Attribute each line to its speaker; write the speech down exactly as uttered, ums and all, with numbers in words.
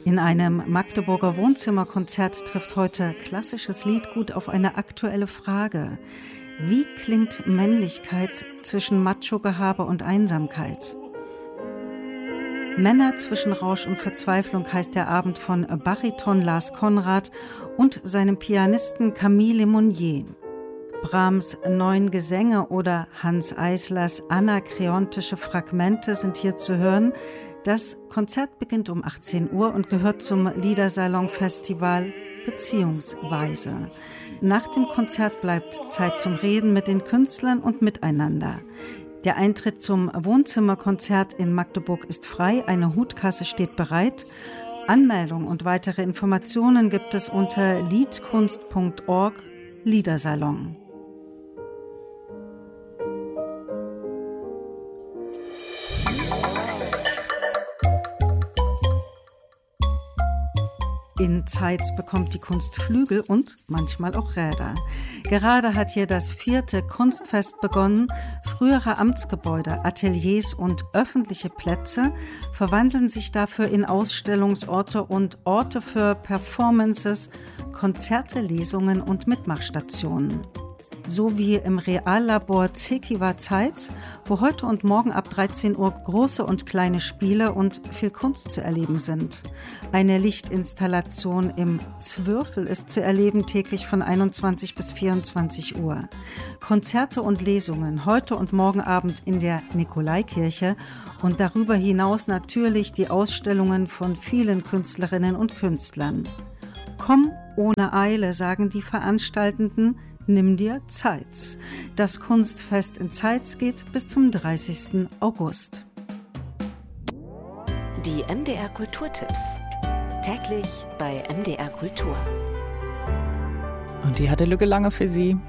Speaker 1: In einem Magdeburger Wohnzimmerkonzert trifft heute klassisches Liedgut auf eine aktuelle Frage. Wie klingt Männlichkeit zwischen Macho-Gehabe und Einsamkeit? Männer zwischen Rausch und Verzweiflung heißt der Abend von Bariton Lars Konrad und seinem Pianisten Camille Lemonnier. Brahms' Neun Gesänge oder Hanns Eislers anakreontische Fragmente sind hier zu hören. Das Konzert beginnt um achtzehn Uhr und gehört zum Liedersalon-Festival Beziehungsweise. Nach dem Konzert bleibt Zeit zum Reden mit den Künstlern und miteinander. Der Eintritt zum Wohnzimmerkonzert in Magdeburg ist frei, eine Hutkasse steht bereit. Anmeldung und weitere Informationen gibt es unter liedkunst punkt org Liedersalon. In Zeitz bekommt die Kunst Flügel und manchmal auch Räder. Gerade hat hier das vierte Kunstfest begonnen. Frühere Amtsgebäude, Ateliers und öffentliche Plätze verwandeln sich dafür in Ausstellungsorte und Orte für Performances, Konzerte, Lesungen und Mitmachstationen. So wie im Reallabor Zekiwa Zeitz, wo heute und morgen ab dreizehn Uhr große und kleine Spiele und viel Kunst zu erleben sind. Eine Lichtinstallation im Zwürfel ist zu erleben, täglich von einundzwanzig bis vierundzwanzig Uhr. Konzerte und Lesungen heute und morgen Abend in der Nikolaikirche und darüber hinaus natürlich die Ausstellungen von vielen Künstlerinnen und Künstlern. Komm ohne Eile, sagen die Veranstaltenden, nimm dir Zeitz. Das Kunstfest in Zeitz geht bis zum dreißigsten August.
Speaker 2: Die M D R Kulturtipps. Täglich bei M D R Kultur.
Speaker 3: Und die hatte Lücke Lange für Sie.